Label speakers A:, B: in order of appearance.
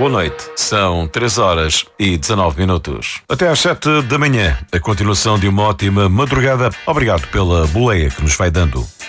A: boa noite. São 3h19. Até às 7 da manhã, a continuação de uma ótima madrugada. Obrigado pela boleia que nos vai dando.